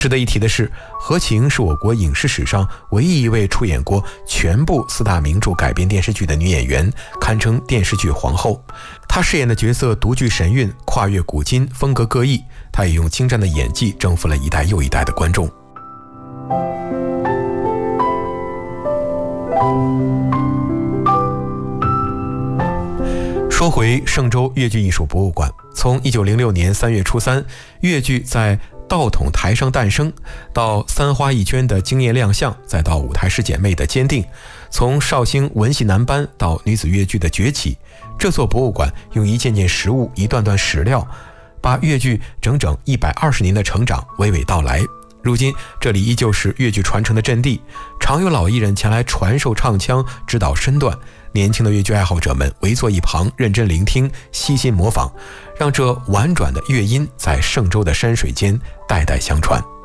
值得一提的是，何晴是我国影视史上唯一一位出演过全部4大名著改编电视剧的女演员，堪称电视剧皇后。她饰演的角色独具神韵，跨越古今，风格各异。她也用精湛的演技征服了一代又一代的观众。说回嵊州越剧艺术博物馆，从1906年3月初3，越剧在道统台上诞生，到三花一娟的惊艳亮相，再到舞台师姐妹的坚定，从绍兴文戏男班到女子越剧的崛起，这座博物馆用一件件实物、一段段史料，把越剧整整120年的成长娓娓道来。如今这里依旧是越剧传承的阵地，常有老艺人前来传授唱腔，指导身段，年轻的越剧爱好者们围坐一旁，认真聆听，悉心模仿，让这婉转的乐音在嵊州的山水间代代相传。